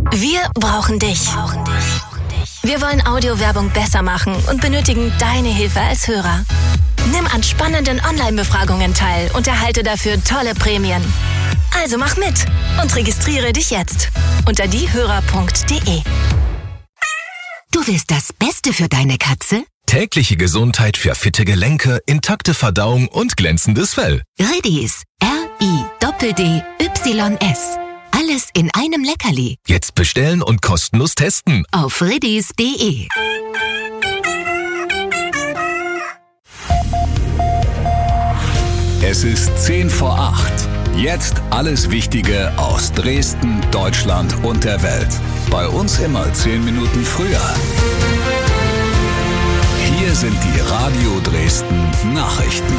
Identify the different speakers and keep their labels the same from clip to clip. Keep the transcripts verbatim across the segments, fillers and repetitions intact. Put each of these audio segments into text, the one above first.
Speaker 1: Wir brauchen dich. Wir wollen Audiowerbung besser machen und benötigen deine Hilfe als Hörer. Nimm an spannenden Online-Befragungen teil und erhalte dafür tolle Prämien. Also mach mit und registriere dich jetzt unter diehörer punkt de.
Speaker 2: Du willst das Beste für deine Katze?
Speaker 3: Tägliche Gesundheit für fitte Gelenke, intakte Verdauung und glänzendes Fell.
Speaker 2: Ridis. R I D D Y S. Alles in einem Leckerli.
Speaker 3: Jetzt bestellen und kostenlos testen.
Speaker 2: Auf ridis punkt de.
Speaker 4: Es ist zehn vor acht. Jetzt alles Wichtige aus Dresden, Deutschland und der Welt. Bei uns immer zehn Minuten früher. Hier sind die Radio Dresden Nachrichten.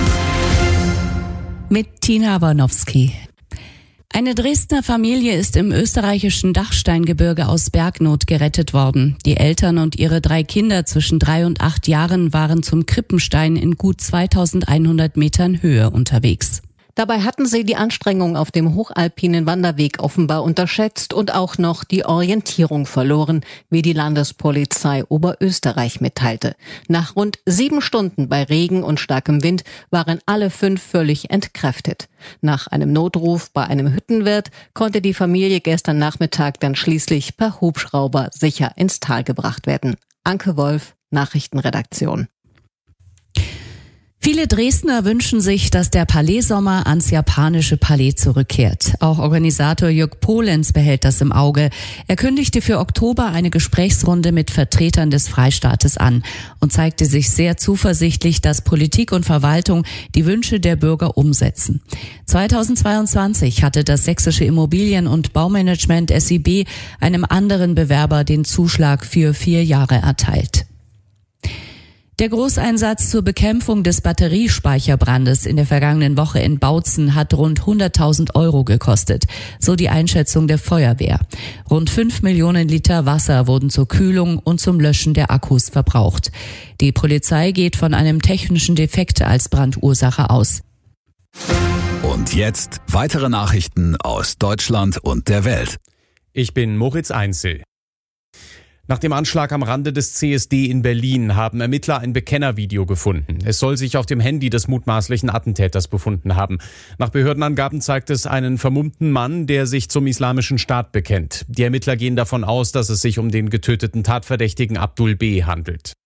Speaker 5: Mit Tina Warnowski. Eine Dresdner Familie ist im österreichischen Dachsteingebirge aus Bergnot gerettet worden. Die Eltern und ihre drei Kinder zwischen drei und acht Jahren waren zum Krippenstein in gut zweitausendeinhundert Metern Höhe unterwegs.
Speaker 6: Dabei hatten sie die Anstrengung auf dem hochalpinen Wanderweg offenbar unterschätzt und auch noch die Orientierung verloren, wie die Landespolizei Oberösterreich mitteilte. Nach rund sieben Stunden bei Regen und starkem Wind waren alle fünf völlig entkräftet. Nach einem Notruf bei einem Hüttenwirt konnte die Familie gestern Nachmittag dann schließlich per Hubschrauber sicher ins Tal gebracht werden. Anke Wolf, Nachrichtenredaktion.
Speaker 5: Viele Dresdner wünschen sich, dass der Palais-Sommer ans japanische Palais zurückkehrt. Auch Organisator Jörg Polenz behält das im Auge. Er kündigte für Oktober eine Gesprächsrunde mit Vertretern des Freistaates an und zeigte sich sehr zuversichtlich, dass Politik und Verwaltung die Wünsche der Bürger umsetzen. zweitausendzweiundzwanzig hatte das sächsische Immobilien- und Baumanagement S I B einem anderen Bewerber den Zuschlag für vier Jahre erteilt. Der Großeinsatz zur Bekämpfung des Batteriespeicherbrandes in der vergangenen Woche in Bautzen hat rund hunderttausend Euro gekostet, so die Einschätzung der Feuerwehr. Rund fünf Millionen Liter Wasser wurden zur Kühlung und zum Löschen der Akkus verbraucht. Die Polizei geht von einem technischen Defekt als Brandursache aus.
Speaker 4: Und jetzt weitere Nachrichten aus Deutschland und der Welt.
Speaker 7: Ich bin Moritz Einzel. Nach dem Anschlag am Rande des C S D in Berlin haben Ermittler ein Bekennervideo gefunden. Es soll sich auf dem Handy des mutmaßlichen Attentäters befunden haben. Nach Behördenangaben zeigt es einen vermummten Mann, der sich zum Islamischen Staat bekennt. Die Ermittler gehen davon aus, dass es sich um den getöteten Tatverdächtigen Abdul B. handelt.